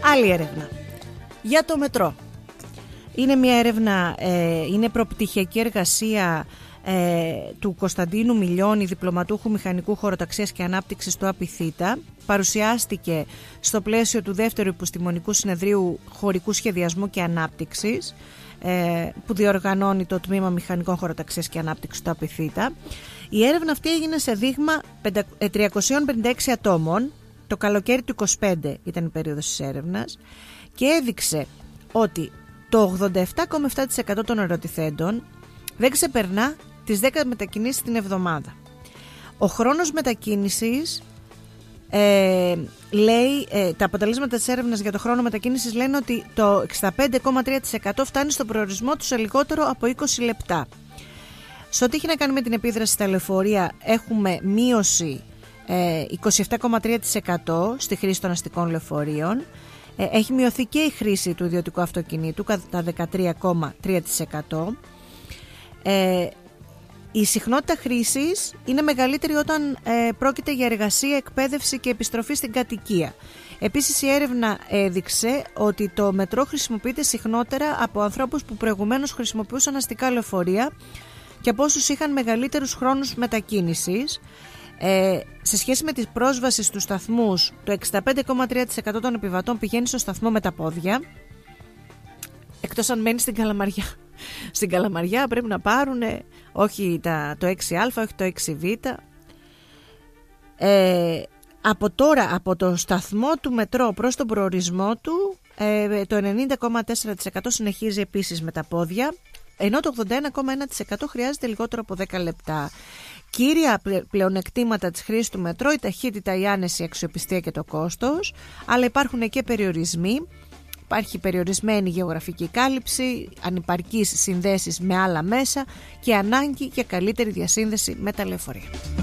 Άλλη έρευνα για το μετρό. Είναι μια έρευνα, είναι προπτυχιακή εργασία του Κωνσταντίνου Μιλιώνη, διπλωματούχου μηχανικού χωροταξίας και ανάπτυξης του ΑΠΙΘΙΤΑ. Παρουσιάστηκε στο πλαίσιο του δεύτερου επιστημονικού συνεδρίου χωρικού σχεδιασμού και ανάπτυξης που διοργανώνει το Τμήμα Μηχανικών Χωροταξίας και Ανάπτυξης του ΑΠΙΘΙΤΑ. Η έρευνα αυτή έγινε σε δείγμα 356 ατόμων. Το καλοκαίρι του 25 ήταν η περίοδος της έρευνας και έδειξε ότι το 87,7% των ερωτηθέντων δεν ξεπερνά τις 10 μετακινήσεις την εβδομάδα. Ο χρόνος μετακίνησης, τα αποτελέσματα της έρευνας για το χρόνο μετακίνησης λένε ότι το 65,3% φτάνει στον προορισμό του σε λιγότερο από 20 λεπτά. Σε ό,τι έχει να κάνει με την επίδραση στα λεωφορεία έχουμε μείωση 27,3% στη χρήση των αστικών λεωφορείων. Έχει μειωθεί και η χρήση του ιδιωτικού αυτοκινήτου κατά 13,3%. Η συχνότητα χρήσης είναι μεγαλύτερη όταν πρόκειται για εργασία, εκπαίδευση και επιστροφή στην κατοικία. Επίσης η έρευνα έδειξε ότι το μετρό χρησιμοποιείται συχνότερα από ανθρώπους που προηγουμένως χρησιμοποιούσαν αστικά λεωφορεία και από όσους είχαν μεγαλύτερους χρόνους μετακίνησης. Σε σχέση με τις πρόσβασεις στους σταθμούς, το 65,3% των επιβατών πηγαίνει στο σταθμό με τα πόδια, εκτός αν μένει στην Καλαμαριά. Στην Καλαμαριά πρέπει να πάρουν όχι το 6α, όχι το 6β. Από το σταθμό του μετρό προς τον προορισμό του, το 90,4% συνεχίζει επίσης με τα πόδια, ενώ το 81,1% χρειάζεται λιγότερο από 10 λεπτά. Κύρια πλεονεκτήματα της χρήσης του μετρό: η ταχύτητα, η άνεση, η αξιοπιστία και το κόστος, αλλά υπάρχουν και περιορισμοί. Υπάρχει περιορισμένη γεωγραφική κάλυψη, ανυπαρκείς συνδέσεις με άλλα μέσα και ανάγκη για καλύτερη διασύνδεση με τα λεωφορεία.